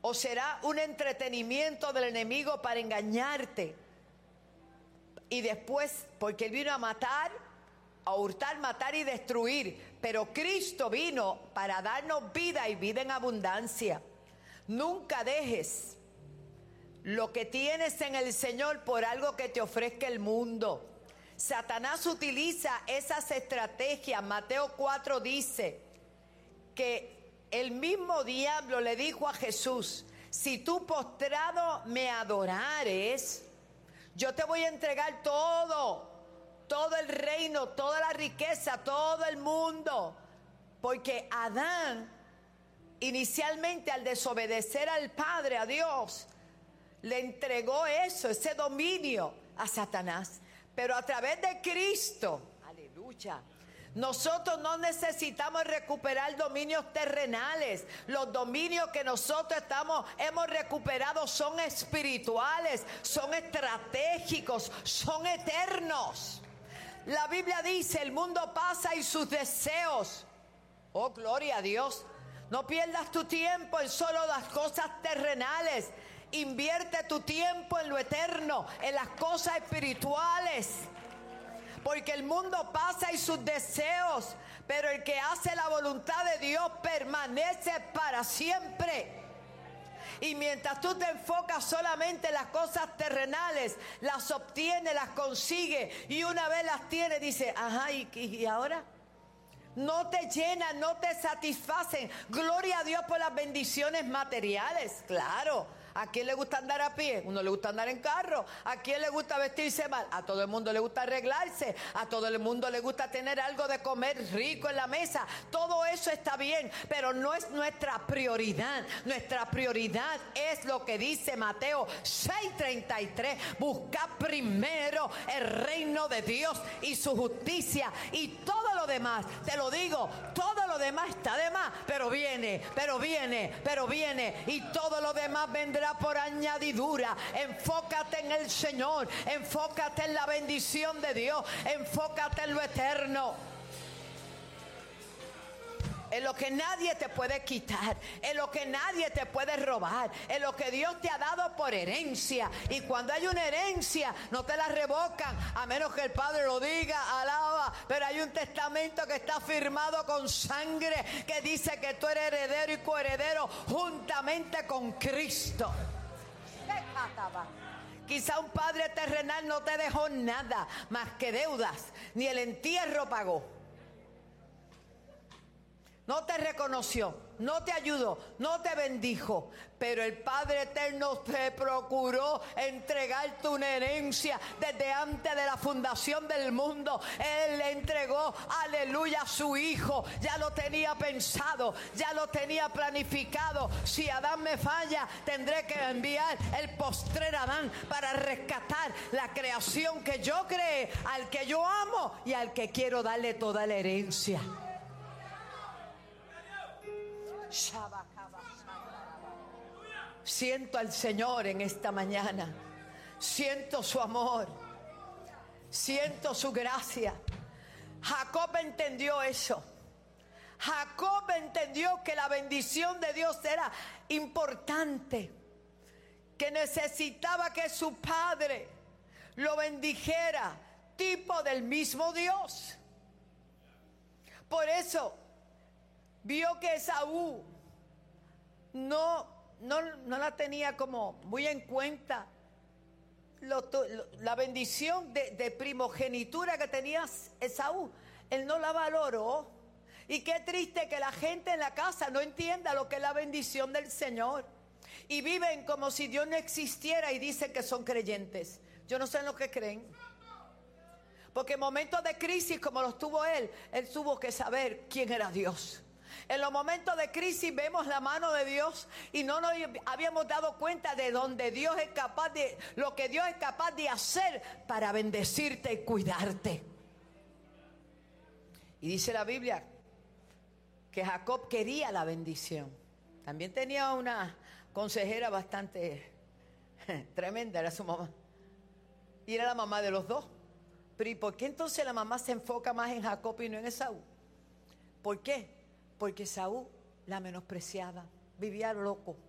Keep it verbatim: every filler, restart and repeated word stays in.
¿O será un entretenimiento del enemigo para engañarte? Y después, porque Él vino a matar, a hurtar, matar y destruir. Pero Cristo vino para darnos vida y vida en abundancia. Nunca dejes lo que tienes en el Señor por algo que te ofrezca el mundo. Satanás utiliza esas estrategias. Mateo cuatro dice que el mismo diablo le dijo a Jesús: si tú postrado me adorares, yo te voy a entregar todo, todo el reino, toda la riqueza, todo el mundo. Porque Adán, inicialmente al desobedecer al Padre, a Dios, le entregó eso, ese dominio a Satanás. Pero a través de Cristo, aleluya, nosotros no necesitamos recuperar dominios terrenales. Los dominios que nosotros estamos, hemos recuperado son espirituales, son estratégicos, son eternos. La Biblia dice: el mundo pasa y sus deseos. Oh, gloria a Dios. No pierdas tu tiempo en solo las cosas terrenales. Invierte tu tiempo en lo eterno, en las cosas espirituales. Porque el mundo pasa y sus deseos, pero el que hace la voluntad de Dios permanece para siempre. Y mientras tú te enfocas solamente en las cosas terrenales, las obtienes, las consigues, y una vez las tienes, dices: ajá, ¿y, y ahora? No te llenan, no te satisfacen. Gloria a Dios por las bendiciones materiales, claro. ¿A quién le gusta andar a pie? Uno le gusta andar en carro. ¿A quién le gusta vestirse mal? A todo el mundo le gusta arreglarse. A todo el mundo le gusta tener algo de comer rico en la mesa. Todo eso está bien, pero no es nuestra prioridad. Nuestra prioridad es lo que dice Mateo seis treinta y tres: buscad primero el reino de Dios y su justicia, y todo lo demás, te lo digo, todo lo demás está de más, pero viene, pero viene, pero viene, y todo lo demás vendrá por añadidura. Enfócate en el Señor, enfócate en la bendición de Dios, enfócate en lo eterno, en lo que nadie te puede quitar, en lo que nadie te puede robar, en lo que Dios te ha dado por herencia. Y cuando hay una herencia, no te la revocan, a menos que el Padre lo diga, alaba. Pero hay un testamento que está firmado con sangre, que dice que tú eres heredero y coheredero juntamente con Cristo. Quizá un padre terrenal no te dejó nada más que deudas, ni el entierro pagó. No te reconoció, no te ayudó, no te bendijo, pero el Padre Eterno te procuró entregarte una herencia desde antes de la fundación del mundo. Él le entregó, aleluya, a su Hijo. Ya lo tenía pensado, ya lo tenía planificado. Si Adán me falla, tendré que enviar el postrer Adán para rescatar la creación que yo creé, al que yo amo y al que quiero darle toda la herencia. Siento al Señor en esta mañana. Siento su amor. Siento su gracia. Jacob entendió eso. Jacob entendió que la bendición de Dios era importante, que necesitaba que su padre lo bendijera, tipo del mismo Dios. Por eso vio que Esaú no, no, no la tenía como muy en cuenta, lo, lo, la bendición de, de primogenitura que tenía Esaú. Él no la valoró. Y qué triste que la gente en la casa no entienda lo que es la bendición del Señor, y viven como si Dios no existiera y dicen que son creyentes. Yo no sé en lo que creen, porque en momentos de crisis como los tuvo él, él tuvo que saber quién era Dios. En los momentos de crisis vemos la mano de Dios y no nos habíamos dado cuenta de donde Dios es capaz de, lo que Dios es capaz de hacer para bendecirte y cuidarte. Y dice la Biblia que Jacob quería la bendición. También tenía una consejera bastante tremenda, era su mamá. Y era la mamá de los dos. Pero ¿y por qué entonces la mamá se enfoca más en Jacob y no en Esaú? ¿Por qué? Porque Esaú la menospreciaba, vivía loco.